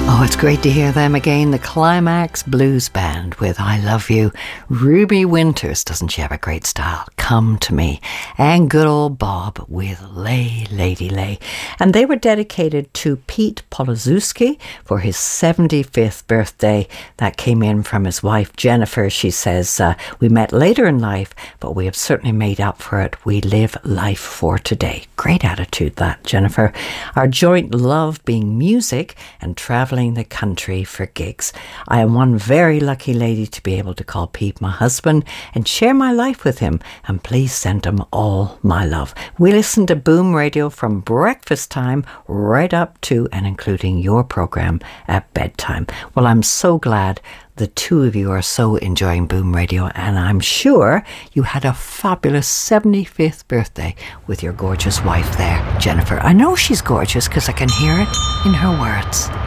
Oh, it's great to hear them again. The Climax Blues Band with I Love You. Ruby Winters, doesn't she have a great style? Come to Me. And good old Bob with Lay, Lady Lay. And they were dedicated to Pete Polozewski for his 75th birthday. That came in from his wife, Jennifer. She says, we met later in life, but we have certainly made up for it. We live life for today. Great attitude, that, Jennifer. Our joint love being music and travelling the country for gigs. I am one very lucky lady to be able to call Pete my husband and share my life with him, and please send him all my love. We listen to Boom Radio from breakfast time right up to and including your program at bedtime. Well, I'm so glad the two of you are so enjoying Boom Radio, and I'm sure you had a fabulous 75th birthday with your gorgeous wife there, Jennifer. I know she's gorgeous because I can hear it in her words.